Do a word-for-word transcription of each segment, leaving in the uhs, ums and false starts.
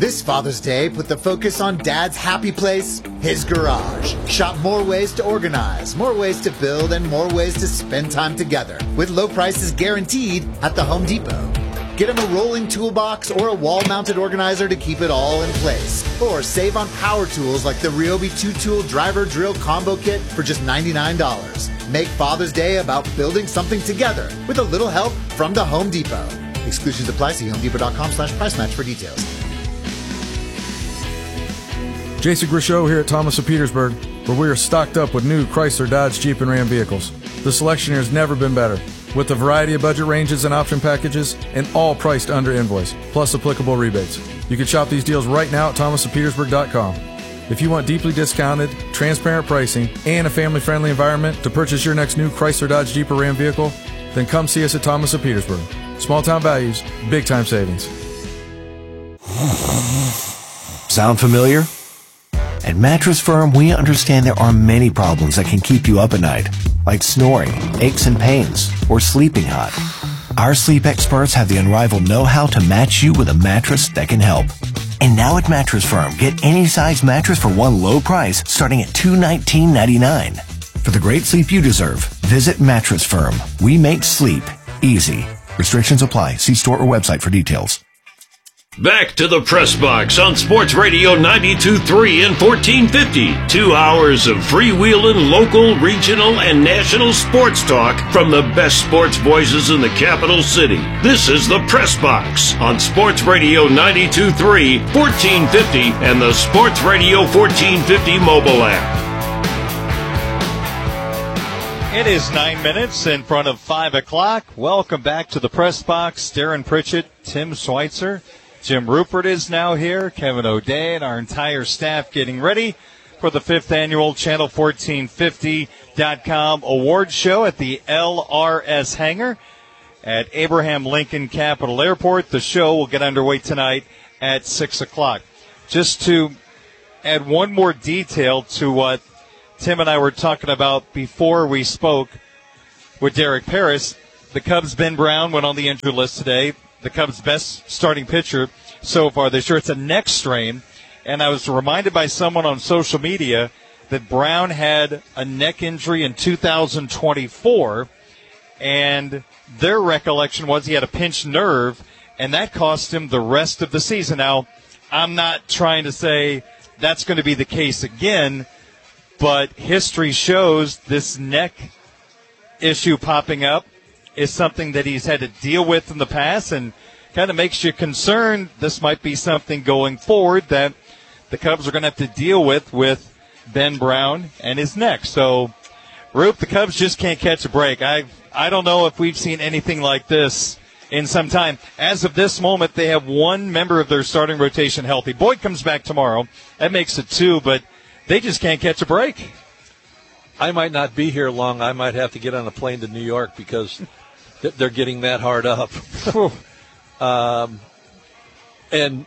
This Father's Day, put the focus on Dad's happy place, his garage. Shop more ways to organize, more ways to build, and more ways to spend time together. With low prices guaranteed at the Home Depot. Get him a rolling toolbox or a wall-mounted organizer to keep it all in place. Or save on power tools like the Ryobi two-tool driver drill combo kit for just ninety-nine dollars. Make Father's Day about building something together with a little help from the Home Depot. Exclusions apply. See homedepot.com slash price match for details. Jason Grishow here at Thomas of Petersburg, where we are stocked up with new Chrysler, Dodge, Jeep, and Ram vehicles. The selection here has never been better, with a variety of budget ranges and option packages, and all priced under invoice, plus applicable rebates. You can shop these deals right now at thomas of petersburg dot com. If you want deeply discounted, transparent pricing, and a family-friendly environment to purchase your next new Chrysler, Dodge, Jeep, or Ram vehicle, then come see us at Thomas of Petersburg. Small-town values, big-time savings. Sound familiar? At Mattress Firm, we understand there are many problems that can keep you up at night, like snoring, aches and pains, or sleeping hot. Our sleep experts have the unrivaled know-how to match you with a mattress that can help. And now at Mattress Firm, get any size mattress for one low price starting at two hundred nineteen dollars and ninety-nine cents. For the great sleep you deserve, visit Mattress Firm. We make sleep easy. Restrictions apply. See store or website for details. Back to the Press Box on Sports Radio ninety-two point three and fourteen fifty. Two hours of freewheeling, local, regional, and national sports talk from the best sports voices in the capital city. This is the Press Box on Sports Radio ninety-two point three, fourteen fifty, and the Sports Radio fourteen fifty mobile app. It is nine minutes in front of five o'clock. Welcome back to the Press Box. Darren Pritchett, Tim Schweitzer. Jim Rupert is now here, Kevin O'Day, and our entire staff getting ready for the fifth annual Channel fourteen fifty dot com award show at the L R S hangar at Abraham Lincoln Capital Airport. The show will get underway tonight at six o'clock. Just to add one more detail to what Tim and I were talking about before we spoke with Derek Paris, the Cubs' Ben Brown went on the injured list today. The Cubs' best starting pitcher so far this year. It's a neck strain, and I was reminded by someone on social media that Brown had a neck injury in two thousand twenty-four, and their recollection was he had a pinched nerve, and that cost him the rest of the season. Now, I'm not trying to say that's going to be the case again, but history shows this neck issue popping up is something that he's had to deal with in the past, and kind of makes you concerned this might be something going forward that the Cubs are going to have to deal with with Ben Brown and his neck. So, Roop, the Cubs just can't catch a break. I I don't know if we've seen anything like this in some time. As of this moment, they have one member of their starting rotation healthy. Boyd comes back tomorrow. That makes it two, but they just can't catch a break. I might not be here long. I might have to get on a plane to New York because they're getting that hard up. um, and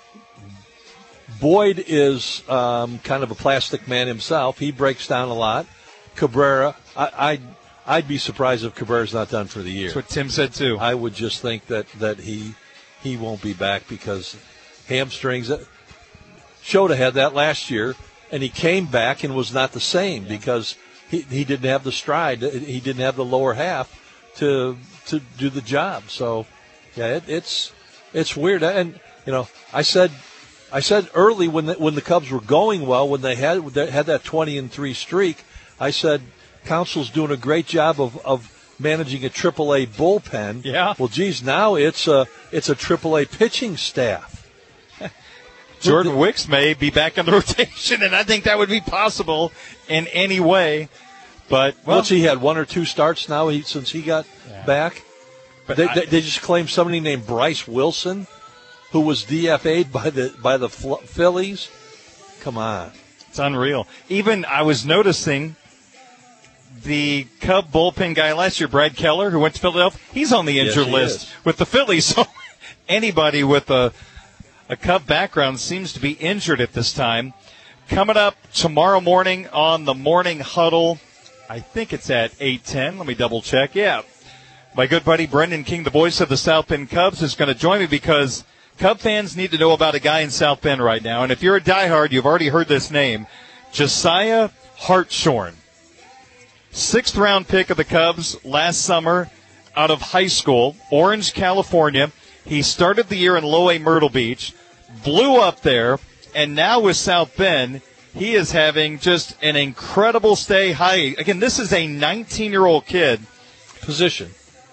Boyd is um, kind of a plastic man himself. He breaks down a lot. Cabrera, I, I'd, I'd be surprised if Cabrera's not done for the year. That's what Tim said, too. I would just think that, that he he won't be back because hamstrings. Shota had that last year, and he came back and was not the same because he, he didn't have the stride. He didn't have the lower half to to do the job. So, yeah, it, it's it's weird. And, you know, I said I said early when the, when the Cubs were going well, when they had they had that twenty and three streak, I said Council's doing a great job of, of managing a triple A bullpen. Yeah. Well, geez, now it's a it's a triple A pitching staff. Jordan Wicks may be back in the rotation, and I think that would be possible in any way. But well, once he had one or two starts now he, since he got yeah. back. But they, I, they, they just claimed somebody named Bryce Wilson, who was D F A'd by the by the Phillies. Come on, it's unreal. Even I was noticing the Cub bullpen guy last year, Brad Keller, who went to Philadelphia. He's on the injured yes, list is. with the Phillies. So anybody with a a Cub background seems to be injured at this time. Coming up tomorrow morning on the Morning Huddle, I think it's at eight ten. Let me double check. Yeah. My good buddy Brendan King, the voice of the South Bend Cubs, is going to join me because Cub fans need to know about a guy in South Bend right now. And if you're a diehard, you've already heard this name, Josiah Hartshorn. Sixth round pick of the Cubs last summer out of high school, Orange, California. He started the year in Low A Myrtle Beach, blew up there, and now with South Bend, he is having just an incredible stay high. Again, this is a nineteen-year-old kid. Position.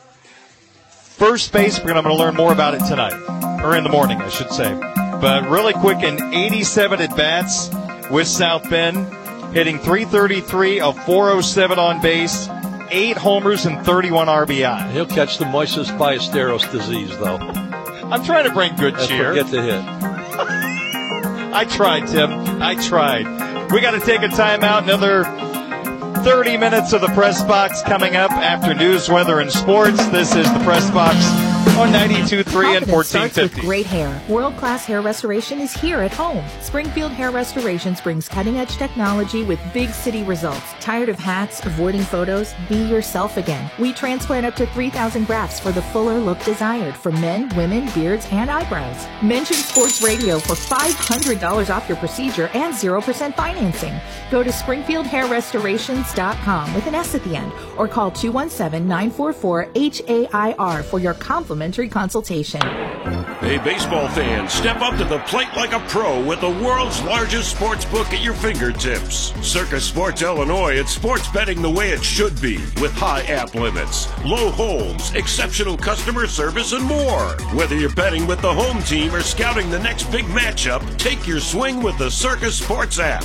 First base, we're going to learn more about it tonight, or in the morning, I should say. But really quick, in eighty-seven at-bats with South Bend, hitting three thirty-three, a four oh seven on base, eight homers and thirty-one R B I. He'll catch the Moises Ballesteros disease, though. I'm trying to bring good That's cheer. Get the hit. I tried, Tim. I tried. We got to take a timeout. Another thirty minutes of the Press Box coming up after news, weather, and sports. This is the Press Box on ninety-two point three and fourteen fifty. Starts with great hair. World-class hair restoration is here at home. Springfield Hair Restorations brings cutting-edge technology with big city results. Tired of hats, avoiding photos? Be yourself again. We transplant up to three thousand grafts for the fuller look desired for men, women, beards, and eyebrows. Mention Sports Radio for five hundred dollars off your procedure and zero percent financing. Go to springfield hair restorations dot com with an S at the end or call two one seven, nine four four, H A I R for your complimentary consultation. Hey, baseball fans, step up to the plate like a pro with the world's largest sports book at your fingertips. Circus Sports Illinois, it's sports betting the way it should be, with high app limits, low holds, exceptional customer service, and more. Whether you're betting with the home team or scouting the next big matchup, take your swing with the Circus Sports app.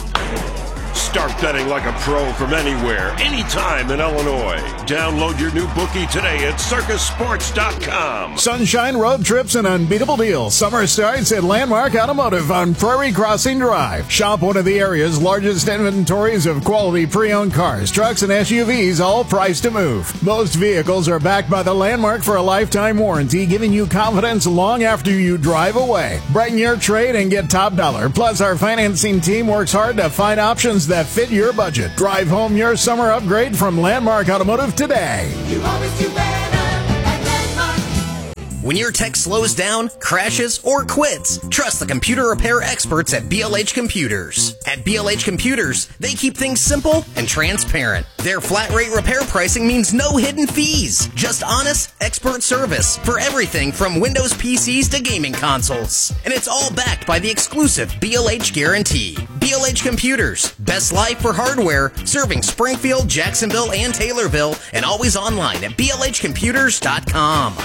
Start betting like a pro from anywhere, anytime in Illinois. Download your new bookie today at circus sports dot com. Sunshine road trips and unbeatable deals. Summer starts at Landmark Automotive on Prairie Crossing Drive. Shop one of the area's largest inventories of quality pre-owned cars, trucks, and S U Vs, all priced to move. Most vehicles are backed by the Landmark for a lifetime warranty, giving you confidence long after you drive away. Brighten your trade and get top dollar. Plus, our financing team works hard to find options that fit your budget. Drive home your summer upgrade from Landmark Automotive today. You always do better at Landmark. When your tech slows down, crashes, or quits, trust the computer repair experts at B L H Computers. At B L H Computers, they keep things simple and transparent. Their flat rate repair pricing means no hidden fees, just honest, expert service for everything from Windows P Cs to gaming consoles. And it's all backed by the exclusive B L H guarantee. B L H Computers, best life for hardware, serving Springfield, Jacksonville, and Taylorville, and always online at B L H computers dot com.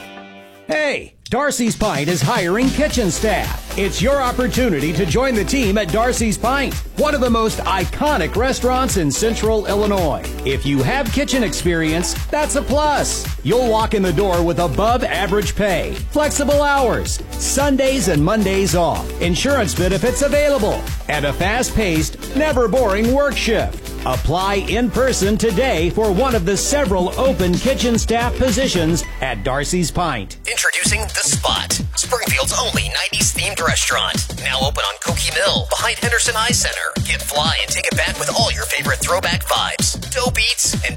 Hey, Darcy's Pint is hiring kitchen staff. It's your opportunity to join the team at Darcy's Pint, one of the most iconic restaurants in Central Illinois. If you have kitchen experience, that's a plus. You'll walk in the door with above average pay, flexible hours, Sundays and Mondays off, insurance benefits available, and a fast-paced, never boring work shift. Apply in person today for one of the several open kitchen staff positions at Darcy's Pint. Introducing The Spot, Springfield's only nineties themed restaurant. Now open on Cokie Mill, behind Henderson Eye Center. Get fly and take it back with all your favorite throwback vibes, dope eats, and